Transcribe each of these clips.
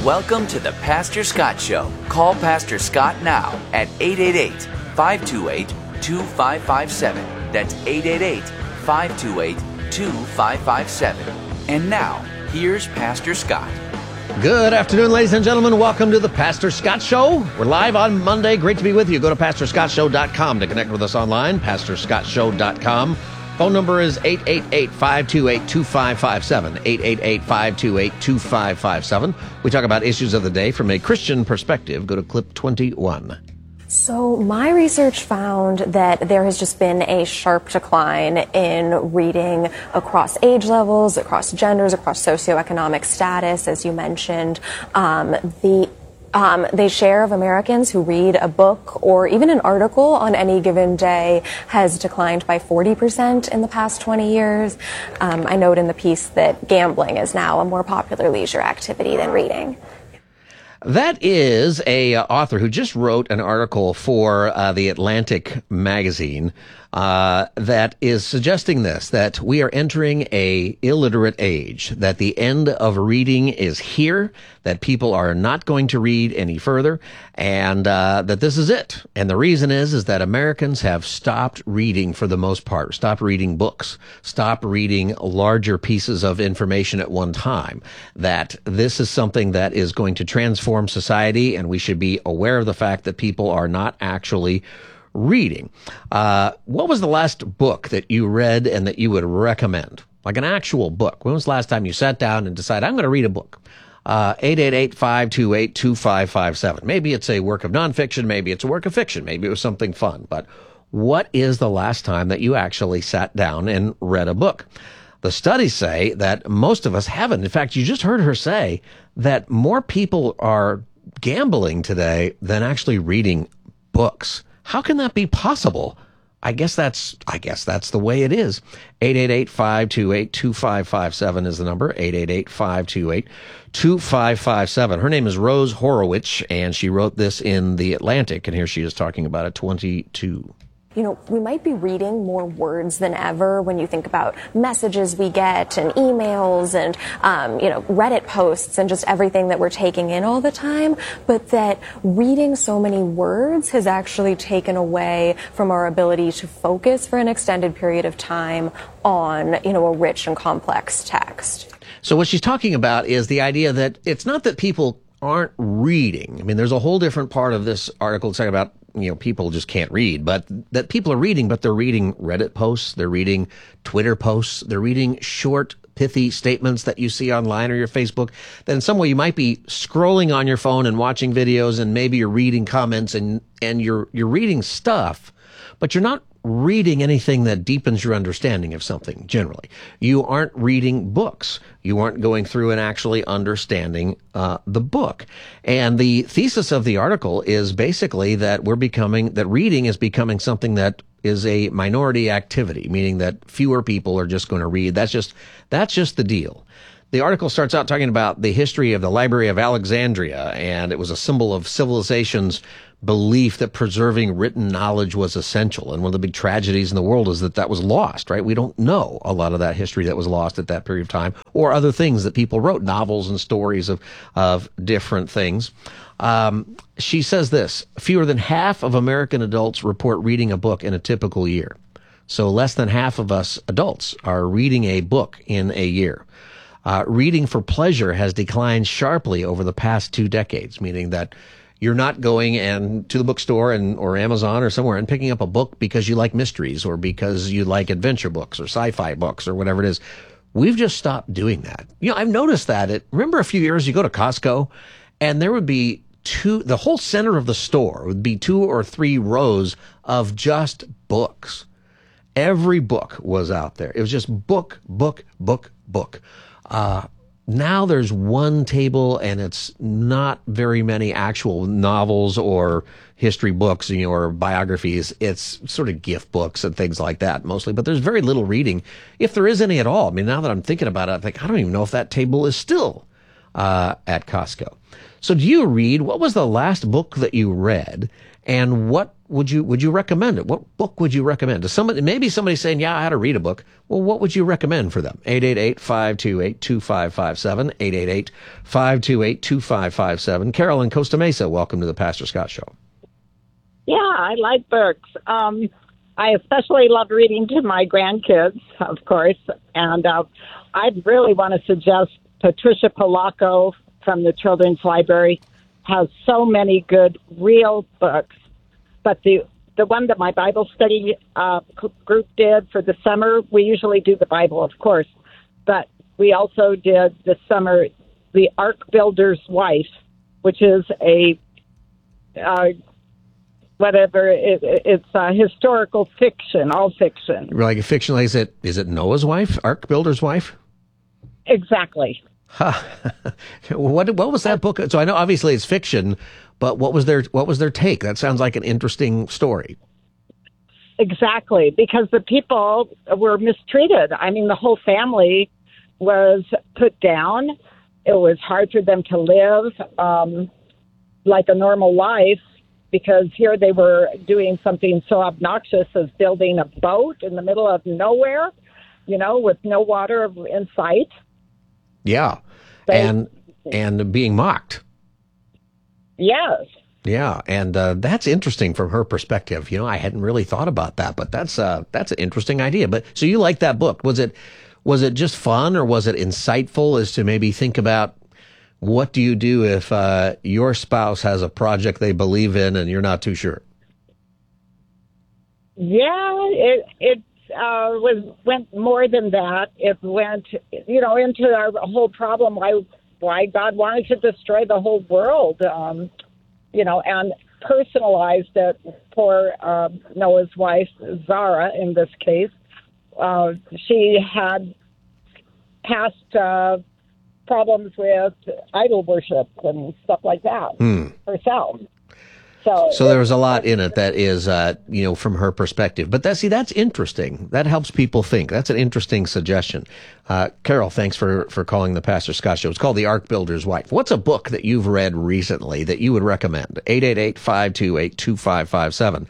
Welcome to the Pastor Scott Show. Call Pastor Scott now at 888-528-2557. That's 888-528-2557. And now, here's Pastor Scott. Good afternoon, ladies and gentlemen. Welcome to the Pastor Scott Show. We're live on Monday. Great to be with you. Go to PastorScottShow.com to connect with us online, PastorScottShow.com. Phone number is 888-528-2557, 888-528-2557. We talk about issues of the day from a Christian perspective. Go to clip 21. So my research found that there has just been a sharp decline in reading across age levels, across genders, across socioeconomic status, as you mentioned. The share of Americans who read a book or even an article on any given day has declined by 40% in the past 20 years. I note in the piece that gambling is now a more popular leisure activity than reading. That is a author who just wrote an article for the Atlantic magazine that is suggesting this, that we are entering a illiterate age, that the end of reading is here, that people are not going to read any further, and that this is it. And the reason is that Americans have stopped reading for the most part, stopped reading books, stopped reading larger pieces of information at one time, that this is something that is going to transform society, and we should be aware of the fact that people are not actually reading. What was the last book that you read and that you would recommend? Like an actual book. When was the last time you sat down and decided, I'm going to read a book? 888-528-2557. Maybe it's a work of nonfiction. Maybe it's a work of fiction. Maybe it was something fun. But what is the last time that you actually sat down and read a book? The studies say that most of us haven't. In fact, you just heard her say that more people are gambling today than actually reading books. How can that be possible? I guess that's the way it is. 888-528-2557 is the number. 888-528-2557. Her name is Rose Horowitz, and she wrote this in The Atlantic, and here she is talking about it, 22. You know, we might be reading more words than ever when you think about messages we get and emails and, Reddit posts and just everything that we're taking in all the time, but that reading so many words has actually taken away from our ability to focus for an extended period of time on, a rich and complex text. So what she's talking about is the idea that it's not that people aren't reading. I mean, there's a whole different part of this article talking about people just can't read, but that people are reading, but they're reading Reddit posts, they're reading Twitter posts, they're reading short, pithy statements that you see online or your Facebook, that in some way you might be scrolling on your phone and watching videos, and maybe you're reading comments and you're reading stuff, but you're not reading anything that deepens your understanding of something, generally. You aren't reading books. You aren't going through and actually understanding the book. And the thesis of the article is basically that reading is becoming something that is a minority activity, meaning that fewer people are just going to read. That's just the deal. The article starts out talking about the history of the Library of Alexandria, and it was a symbol of civilization's belief that preserving written knowledge was essential. And one of the big tragedies in the world is that was lost, right? We don't know a lot of that history that was lost at that period of time, or other things that people wrote, novels and stories of different things. She says this: fewer than half of American adults report reading a book in a typical year. So less than half of us adults are reading a book in a year. Reading for pleasure has declined sharply over the past 2 decades, meaning that you're not going to the bookstore or Amazon or somewhere and picking up a book because you like mysteries or because you like adventure books or sci-fi books or whatever it is. We've just stopped doing that. I've noticed that. Remember a few years you go to Costco and there would be the whole center of the store would be 2 or 3 rows of just books. Every book was out there. It was just book, book, book, book. Now there's one table and it's not very many actual novels or history books, or biographies. It's sort of gift books and things like that mostly, but there's very little reading, if there is any at all. I mean, now that I'm thinking about it, I think, I don't even know if that table is still at Costco. So do you read? What was the last book that you read? And what would you recommend it? What book would you recommend to somebody? Maybe somebody's saying, yeah, I had to read a book. Well, what would you recommend for them? 888-528-2557, 888-528-2557. Carol in Costa Mesa, welcome to the Pastor Scott Show. Yeah, I like books. I especially love reading to my grandkids, of course, and I really want to suggest Patricia Polacco from the Children's Library has so many good, real books. But the one that my Bible study group did for the summer, we usually do the Bible, of course, but we also did this summer The Ark Builder's Wife, which is a it's historical fiction, all fiction. Like a fiction, like is it Noah's wife, Ark Builder's Wife? Exactly. Huh. What was that book? So I know obviously it's fiction, but what was their take? That sounds like an interesting story. Exactly, because the people were mistreated. I mean, the whole family was put down. It was hard for them to live like a normal life, because here they were doing something so obnoxious as building a boat in the middle of nowhere, with no water in sight. Yeah, and being mocked. Yes. Yeah, and that's interesting from her perspective. I hadn't really thought about that, but that's an interesting idea. But so you like that book? Was it just fun, or was it insightful as to maybe think about what do you do if your spouse has a project they believe in and you're not too sure? Yeah, it went more than that. It went, into our whole problem, why God wanted to destroy the whole world, and personalized it for Noah's wife, Zara, in this case. She had past problems with idol worship and stuff like that herself. So there was a lot in it that is, from her perspective. But that's interesting. That helps people think. That's an interesting suggestion. Carol, thanks for calling the Pastor Scott Show. It's called The Ark Builder's Wife. What's a book that you've read recently that you would recommend? 888-528-2557.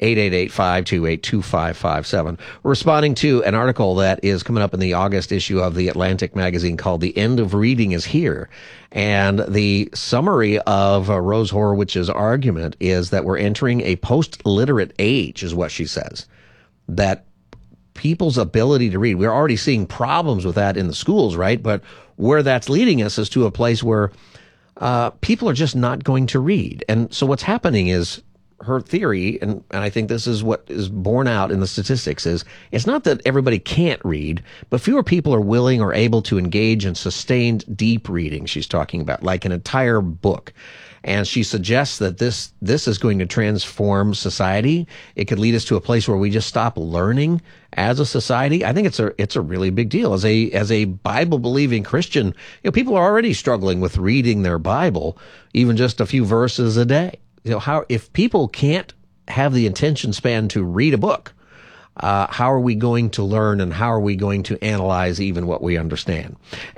888-528-2557. We're responding to an article that is coming up in the August issue of the Atlantic magazine called The End of Reading is Here. And the summary of Rose Horowitz's argument is that we're entering a post-literate age, is what she says. That people's ability to read, we're already seeing problems with that in the schools, right? But where that's leading us is to a place where people are just not going to read. And so what's happening is, her theory, and I think this is what is borne out in the statistics, is it's not that everybody can't read, but fewer people are willing or able to engage in sustained deep reading, she's talking about, like an entire book. And she suggests that this is going to transform society. It could lead us to a place where we just stop learning as a society. I think it's a really big deal. As a Bible-believing Christian, people are already struggling with reading their Bible, even just a few verses a day. If people can't have the attention span to read a book, how are we going to learn, and how are we going to analyze even what we understand?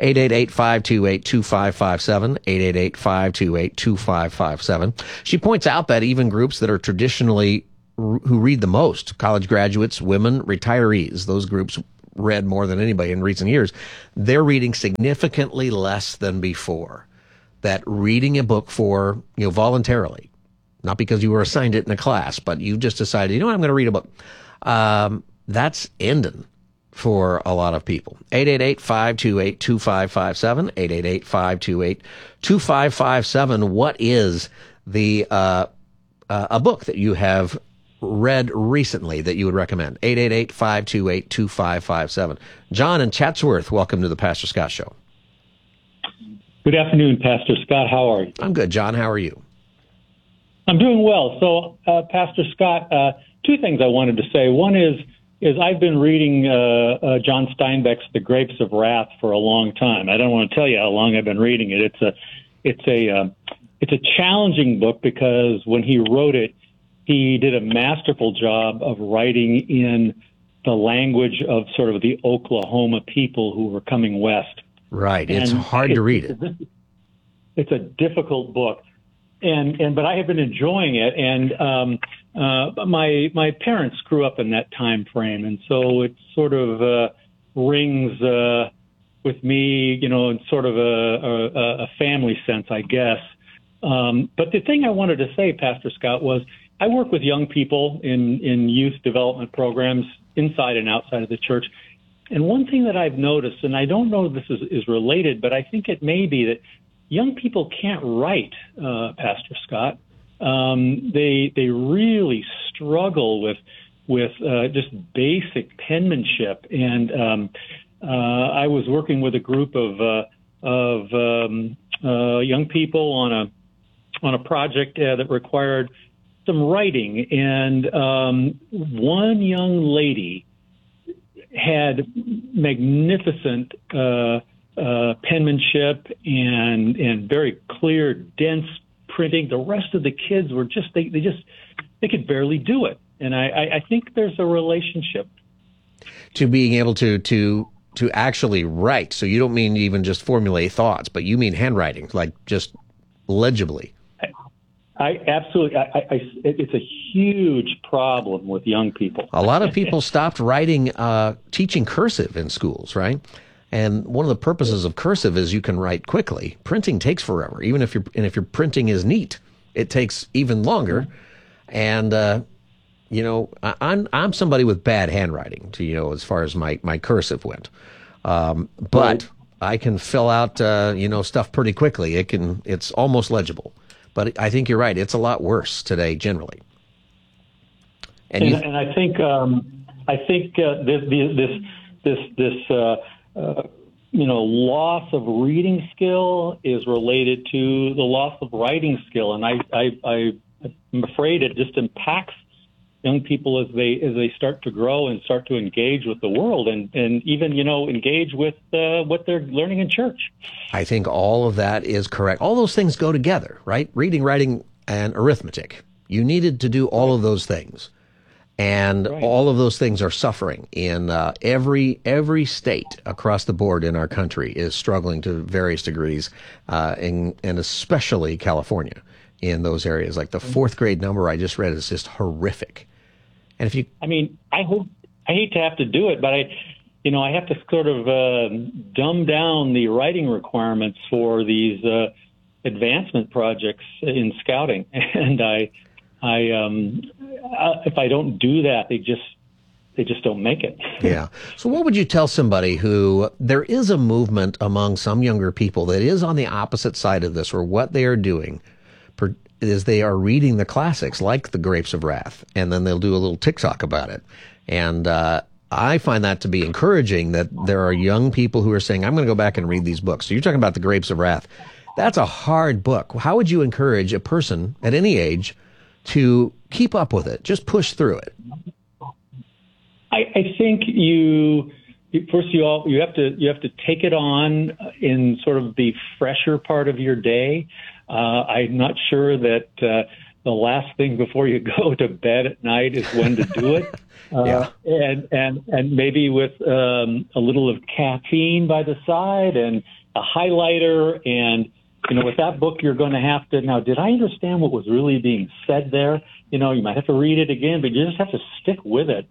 888-528-2557, 888-528-2557. She points out that even groups that are traditionally who read the most, college graduates, women, retirees, those groups read more than anybody in recent years, they're reading significantly less than before. That reading a book for, voluntarily, not because you were assigned it in a class, but you just decided, I'm going to read a book. That's ending for a lot of people. 888-528-2557, 888-528-2557. What is the a book that you have read recently that you would recommend? 888-528-2557. John in Chatsworth, welcome to the Pastor Scott Show. Good afternoon, Pastor Scott. How are you? I'm good, John. How are you? I'm doing well. So, Pastor Scott, two things I wanted to say. One is I've been reading John Steinbeck's The Grapes of Wrath for a long time. I don't want to tell you how long I've been reading it. It's a challenging book because when he wrote it, he did a masterful job of writing in the language of sort of the Oklahoma people who were coming west. Right. It's hard to read it. It's a difficult book. But I have been enjoying it. And But my parents grew up in that time frame, and so it sort of rings with me, in sort of a family sense, I guess. But the thing I wanted to say, Pastor Scott, was I work with young people in youth development programs inside and outside of the church. And one thing that I've noticed, and I don't know if this is related, but I think it may be that young people can't write, Pastor Scott. They really struggle with just basic penmanship. And I was working with a group of young people on a project that required some writing, and one young lady had magnificent penmanship and very clear, dense printing. The rest of the kids were just they could barely do it, and I think there's a relationship to being able to actually write. So you don't mean even just formulate thoughts, but you mean handwriting, like just legibly. I absolutely. It's a huge problem with young people. A lot of people stopped writing, teaching cursive in schools, right? And one of the purposes of cursive is you can write quickly. Printing takes forever. Even if your printing is neat, it takes even longer. And I'm somebody with bad handwriting, as far as my cursive went. But I can fill out stuff pretty quickly. It's almost legible. But I think you're right. It's a lot worse today, generally. And I think this loss of reading skill is related to the loss of writing skill, and I'm afraid it just impacts young people as they start to grow and start to engage with the world, and even engage with what they're learning in church. I think all of that is correct. All those things go together, right? Reading, writing, and arithmetic. You needed to do all of those things, and all of those things are suffering in every state across the board in our country is struggling to various degrees, and especially California in those areas. Like the fourth grade number I just read is just horrific. And if you, I hate to have to do it, but I have to sort of dumb down the writing requirements for these advancement projects in scouting, and if I don't do that, they just don't make it. Yeah. So what would you tell somebody who there is a movement among some younger people that is on the opposite side of this, or what they are doing is they are reading the classics like The Grapes of Wrath, and then they'll do a little TikTok about it. And I find that to be encouraging, that there are young people who are saying, I'm going to go back and read these books. So you're talking about The Grapes of Wrath. That's a hard book. How would you encourage a person at any age to keep up with it? Just push through it. I think you have to take it on in sort of the fresher part of your day. I'm not sure that the last thing before you go to bed at night is when to do it. And maybe with a little of caffeine by the side and a highlighter. And with that book, you're going to have to, now, did I understand what was really being said there? You might have to read it again, but you just have to stick with it.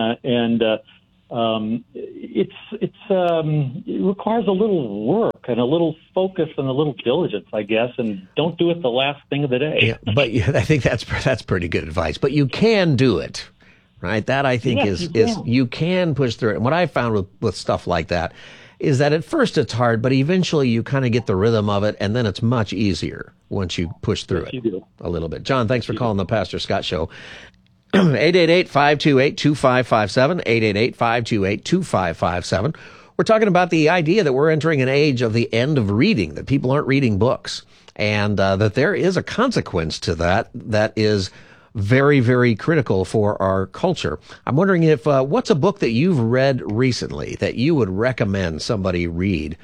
It requires a little work and a little focus and a little diligence, I guess, and don't do it the last thing of the day. Yeah, but I think that's pretty good advice. But you can do it, right? That I think is you can push through it. And what I found with stuff like that is that at first it's hard, but eventually you kind of get the rhythm of it, and then it's much easier once you push through it a little bit. John, thanks for calling the Pastor Scott Show. 888-528-2557, 888-528-2557. We're talking about the idea that we're entering an age of the end of reading, that people aren't reading books, and that there is a consequence to that is very, very critical for our culture. I'm wondering if what's a book that you've read recently that you would recommend somebody read?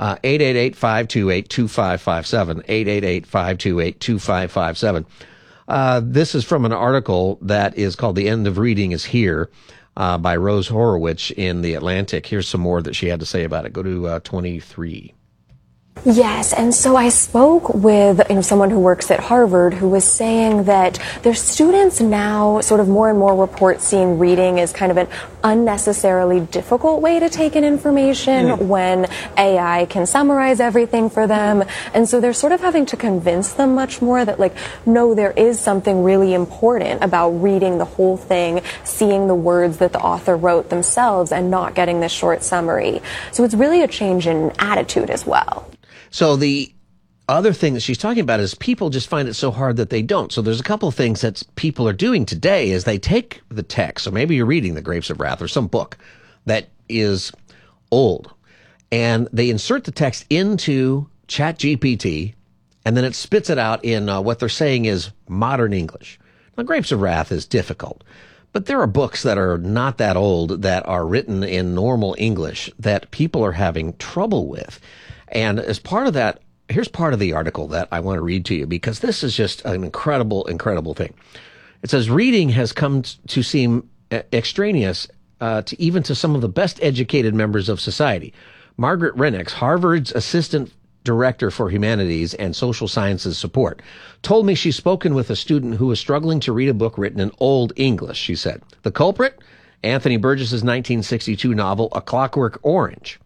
888-528-2557, 888-528-2557. This is from an article that is called The End of Reading is Here by Rose Horowitz in The Atlantic. Here's some more that she had to say about it. Go to 23. Yes, and so I spoke with someone who works at Harvard who was saying that their students now sort of more and more report seeing reading as kind of an unnecessarily difficult way to take in information when AI can summarize everything for them. And so they're sort of having to convince them much more that, like, no, there is something really important about reading the whole thing, seeing the words that the author wrote themselves, and not getting this short summary. So it's really a change in attitude as well. So the other thing that she's talking about is people just find it so hard that they don't. So there's a couple of things that people are doing today is they take the text. So maybe you're reading The Grapes of Wrath or some book that is old, and they insert the text into ChatGPT, and then it spits it out in what they're saying is modern English. Now, Grapes of Wrath is difficult, but there are books that are not that old that are written in normal English that people are having trouble with. And as part of that, here's part of the article that I want to read to you, because this is just an incredible, incredible thing. It says, reading has come to seem extraneous to some of the best educated members of society. Margaret Renix, Harvard's assistant director for humanities and social sciences support, told me she's spoken with a student who was struggling to read a book written in Old English, she said. The culprit? Anthony Burgess's 1962 novel, A Clockwork Orange.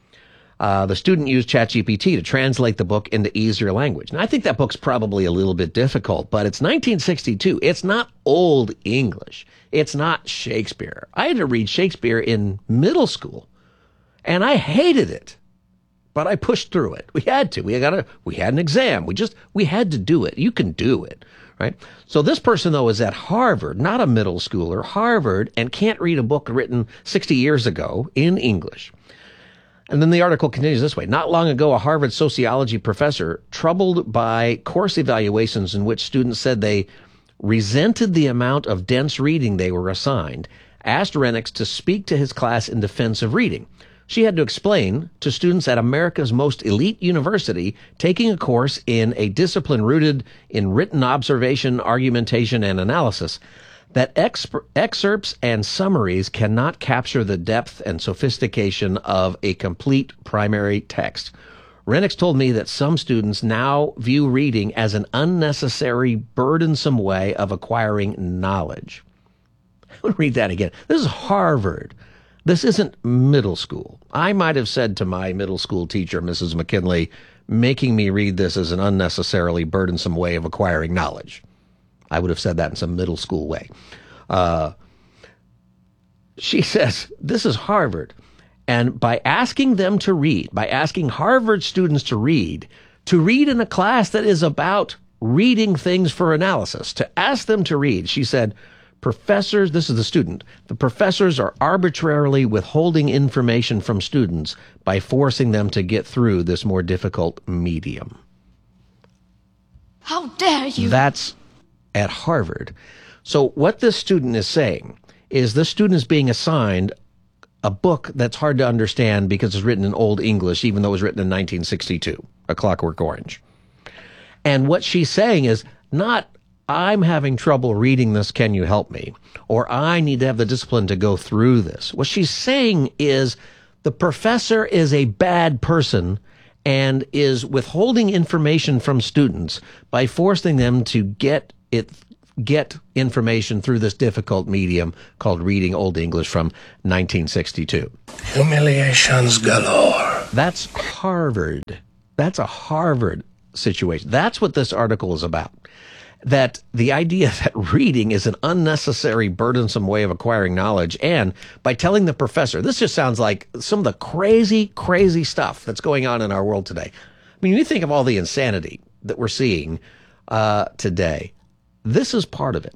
The student used ChatGPT to translate the book into easier language. Now, I think that book's probably a little bit difficult, but it's 1962. It's not Old English. It's not Shakespeare. I had to read Shakespeare in middle school, and I hated it, but I pushed through it. We had to. We had an exam. We had to do it. You can do it, right? So this person, though, is at Harvard, not a middle schooler, Harvard, and can't read a book written 60 years ago in English. And then the article continues this way. Not long ago, a Harvard sociology professor, troubled by course evaluations in which students said they resented the amount of dense reading they were assigned, asked Renix to speak to his class in defense of reading. She had to explain to students at America's most elite university taking a course in a discipline rooted in written observation, argumentation, and analysis that excerpts and summaries cannot capture the depth and sophistication of a complete primary text. Renix told me that some students now view reading as an unnecessary, burdensome way of acquiring knowledge. I want to read that again. This is Harvard. This isn't middle school. I might have said to my middle school teacher, Mrs. McKinley, making me read this as an unnecessarily burdensome way of acquiring knowledge. I would have said that in some middle school way. She says, this is Harvard. And by asking them to read, by asking Harvard students to read in a class that is about reading things for analysis, to ask them to read, she said, professors, this is the student, the professors are arbitrarily withholding information from students by forcing them to get through this more difficult medium. How dare you? That's at Harvard. So what this student is saying is this student is being assigned a book that's hard to understand because it's written in Old English, even though it was written in 1962, A Clockwork Orange. And what she's saying is not, I'm having trouble reading this, can you help me? Or I need to have the discipline to go through this. What she's saying is the professor is a bad person and is withholding information from students by forcing them to get information through this difficult medium called reading Old English from 1962. Humiliations galore. That's Harvard. That's a Harvard situation. That's what this article is about. That the idea that reading is an unnecessary, burdensome way of acquiring knowledge, and by telling the professor, this just sounds like some of the crazy, crazy stuff that's going on in our world today. I mean, you think of all the insanity that we're seeing today. This is part of it.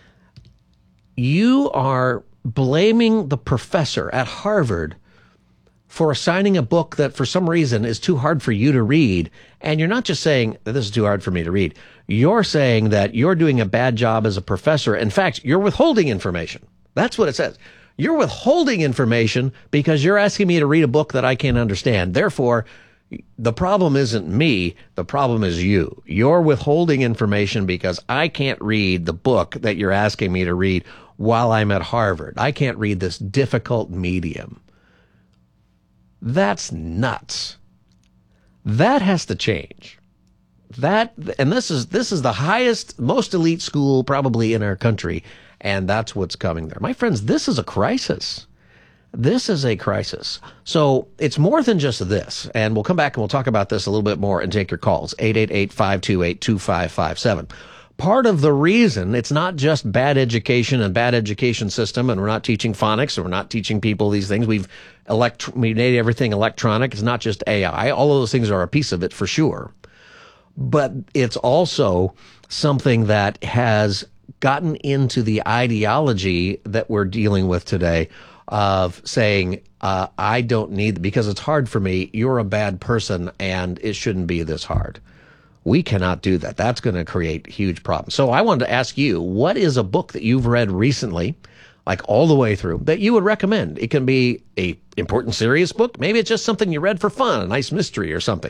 You are blaming the professor at Harvard for assigning a book that for some reason is too hard for you to read. And you're not just saying that this is too hard for me to read. You're saying that you're doing a bad job as a professor. In fact, you're withholding information. That's what it says. You're withholding information because you're asking me to read a book that I can't understand. Therefore, the problem isn't me. The problem is you. You're withholding information because I can't read the book that you're asking me to read while I'm at Harvard. I can't read this difficult medium. That's nuts. That has to change. And this is the highest, most elite school probably in our country, and that's what's coming there. My friends, this is a crisis. This is a crisis. So it's more than just this. And we'll come back and we'll talk about this a little bit more and take your calls. 888-528-2557. Part of the reason it's not just bad education and bad education system, and we're not teaching phonics, and we're not teaching people these things. We made everything electronic. It's not just AI. All of those things are a piece of it for sure. But it's also something that has gotten into the ideology that we're dealing with today of saying, I don't need, because it's hard for me, you're a bad person, and it shouldn't be this hard. We cannot do that. That's going to create huge problems. So I wanted to ask you, what is a book that you've read recently, like all the way through, that you would recommend? It can be a important, serious book. Maybe it's just something you read for fun, a nice mystery or something.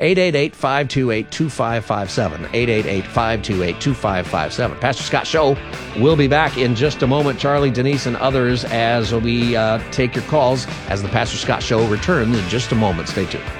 888-528-2557. 888-528-2557. Pastor Scott Show. We'll be back in just a moment. Charlie, Denise, and others as we take your calls as the Pastor Scott Show returns in just a moment. Stay tuned.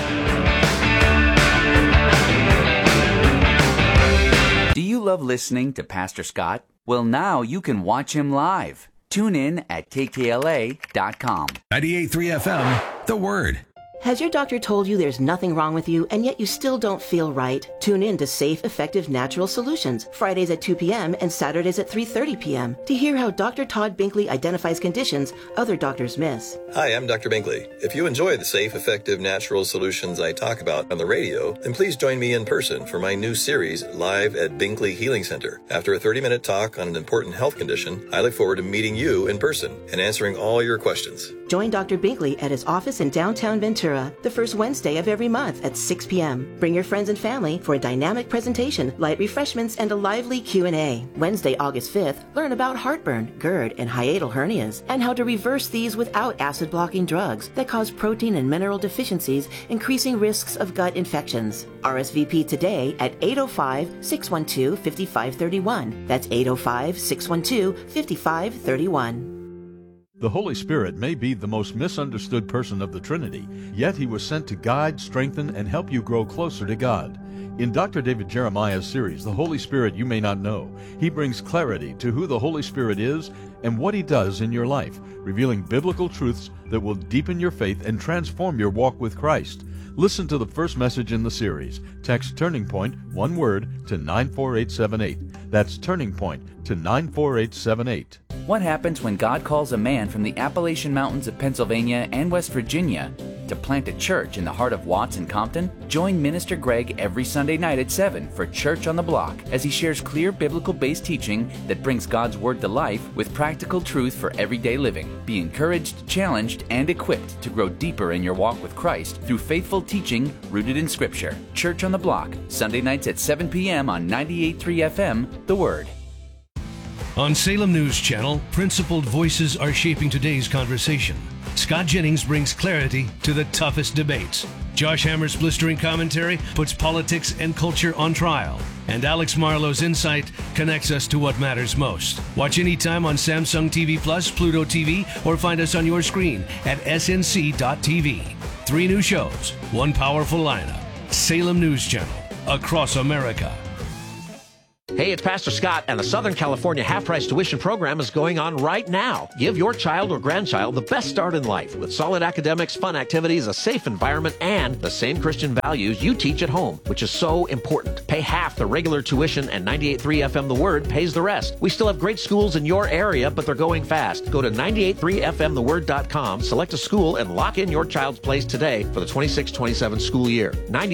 Do you love listening to Pastor Scott? Well, now you can watch him live. Tune in at kkla.com. 98.3 FM, The Word. Has your doctor told you there's nothing wrong with you and yet you still don't feel right? Tune in to Safe, Effective Natural Solutions, Fridays at 2 p.m. and Saturdays at 3:30 p.m. to hear how Dr. Todd Binkley identifies conditions other doctors miss. Hi, I'm Dr. Binkley. If you enjoy the safe, effective, natural solutions I talk about on the radio, then please join me in person for my new series, Live at Binkley Healing Center. After a 30-minute talk on an important health condition, I look forward to meeting you in person and answering all your questions. Join Dr. Binkley at his office in downtown Ventura the first Wednesday of every month at 6 p.m. Bring your friends and family for a dynamic presentation, light refreshments, and a lively Q&A. Wednesday, August 5th, learn about heartburn, GERD, and hiatal hernias, and how to reverse these without acid-blocking drugs that cause protein and mineral deficiencies, increasing risks of gut infections. RSVP today at 805-612-5531. That's 805-612-5531. The Holy Spirit may be the most misunderstood person of the Trinity, yet he was sent to guide, strengthen, and help you grow closer to God. In Dr. David Jeremiah's series, The Holy Spirit You May Not Know, he brings clarity to who the Holy Spirit is and what he does in your life, revealing biblical truths that will deepen your faith and transform your walk with Christ. Listen to the first message in the series. Text Turning Point, one word, to 94878. That's Turning Point to 94878. What happens when God calls a man from the Appalachian Mountains of Pennsylvania and West Virginia to plant a church in the heart of Watts and Compton? Join Minister Greg every Sunday night at 7 for Church on the Block as he shares clear biblical-based teaching that brings God's Word to life with practical truth for everyday living. Be encouraged, challenged, and equipped to grow deeper in your walk with Christ through faithful teaching rooted in Scripture. Church on the Block, Sunday nights at 7 p.m. on 98.3 FM, The Word. On Salem News Channel, principled voices are shaping today's conversation. Scott Jennings brings clarity to the toughest debates. Josh Hammer's blistering commentary puts politics and culture on trial. And Alex Marlowe's insight connects us to what matters most. Watch anytime on Samsung TV Plus, Pluto TV, or find us on your screen at snc.tv. 3 new shows, 1 powerful lineup. Salem News Channel, across America. Hey, it's Pastor Scott, and the Southern California half-price tuition program is going on right now. Give your child or grandchild the best start in life with solid academics, fun activities, a safe environment, and the same Christian values you teach at home, which is so important. Pay half the regular tuition, and 98.3 FM The Word pays the rest. We still have great schools in your area, but they're going fast. Go to 98.3fmtheword.com, select a school, and lock in your child's place today for the 26-27 school year.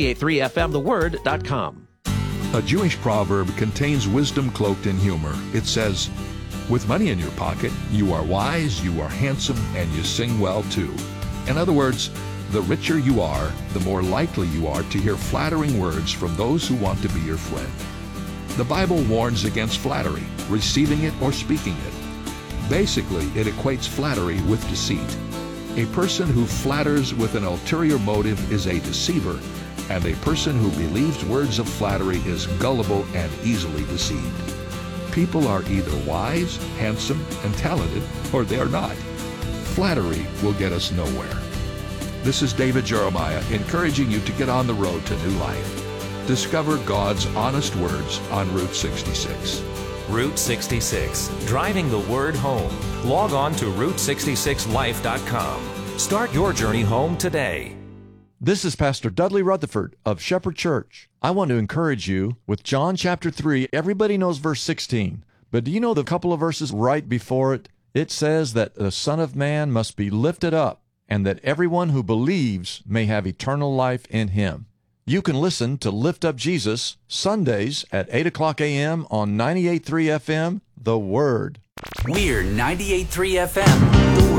98.3fmtheword.com. A Jewish proverb contains wisdom cloaked in humor. It says, "With money in your pocket, you are wise, you are handsome, and you sing well too." In other words, the richer you are, the more likely you are to hear flattering words from those who want to be your friend. The Bible warns against flattery, receiving it or speaking it. Basically, it equates flattery with deceit. A person who flatters with an ulterior motive is a deceiver, and a person who believes words of flattery is gullible and easily deceived. People are either wise, handsome, and talented, or they are not. Flattery will get us nowhere. This is David Jeremiah, encouraging you to get on the road to new life. Discover God's honest words on Route 66. Route 66, driving the word home. Log on to Route66Life.com. Start your journey home today. This is Pastor Dudley Rutherford of Shepherd Church. I want to encourage you with John chapter 3. Everybody knows verse 16, but do you know the couple of verses right before it? It says that the Son of Man must be lifted up, and that everyone who believes may have eternal life in him. You can listen to Lift Up Jesus Sundays at 8 o'clock a.m. on 98.3 FM, The Word. We're 98.3 FM.